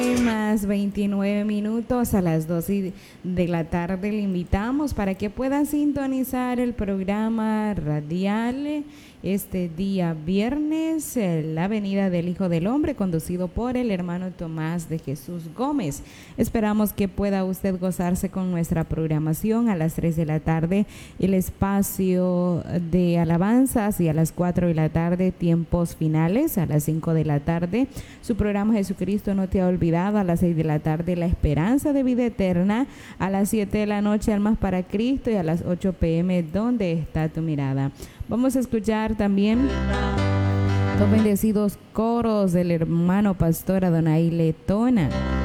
Más 29 minutos a las 2 de la tarde le invitamos para que pueda sintonizar el programa radial este día viernes, La Venida del Hijo del Hombre, conducido por el hermano Tomás de Jesús Gómez. Esperamos que pueda usted gozarse con nuestra programación. A las 3 de la tarde el espacio de alabanzas, y a las 4 de la tarde tiempos finales. A las 5 de la tarde su programa Jesucristo no te ha olvidado. A las 6 de la tarde La Esperanza de Vida Eterna. A las 7 de la noche Almas para Cristo, y a las 8 p.m. ¿Dónde está tu mirada? Vamos a escuchar también los bendecidos coros del hermano pastor Adonai Letona.